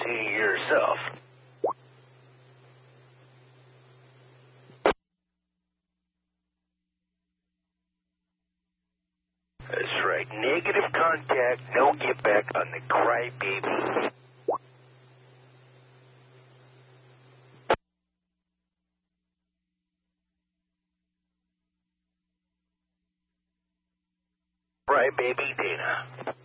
see yourself. That's right. Negative contact, no get back on the crybaby. Crybaby Dana.